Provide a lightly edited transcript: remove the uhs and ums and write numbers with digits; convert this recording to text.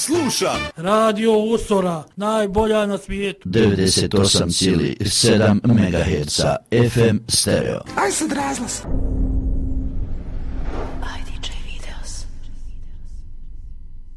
slušam Radio Usora, najbolja na svijetu. 98,7 MHz FM stereo. Aj sad razglas.